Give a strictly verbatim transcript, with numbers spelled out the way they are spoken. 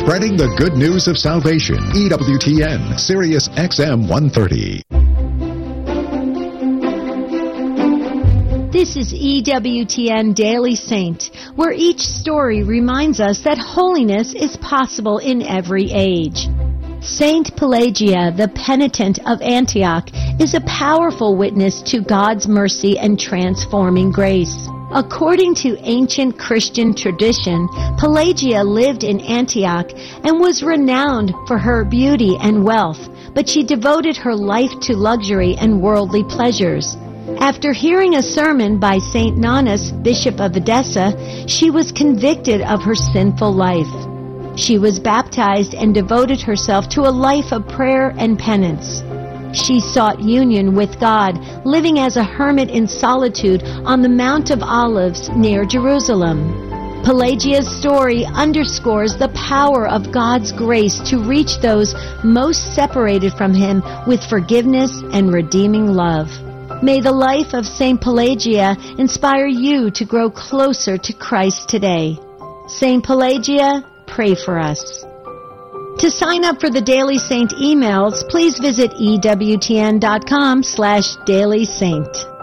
spreading the good news of salvation. E W T N, Sirius X M one thirty. This is E W T N Daily Saint, where each story reminds us that holiness is possible in every age. Saint Pelagia, the penitent of Antioch, is a powerful witness to God's mercy and transforming grace. According to ancient Christian tradition, Pelagia lived in Antioch and was renowned for her beauty and wealth, but she devoted her life to luxury and worldly pleasures. After hearing a sermon by Saint Nonnus, Bishop of Edessa, she was convicted of her sinful life. She was baptized and devoted herself to a life of prayer and penance. She sought union with God, living as a hermit in solitude on the Mount of Olives near Jerusalem. Pelagia's story underscores the power of God's grace to reach those most separated from Him with forgiveness and redeeming love. May the life of Saint Pelagia inspire you to grow closer to Christ today. Saint Pelagia, pray for us. To sign up for the Daily Saint emails, please visit E W T N dot com slash Daily Saint.